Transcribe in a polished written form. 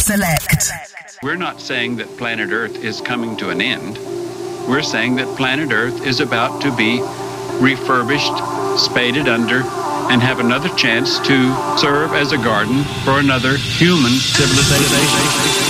Select. We're not saying that planet Earth is coming to an end. We're saying that planet Earth is about to be refurbished, spaded under, and have another chance to serve as a garden for another human civilization.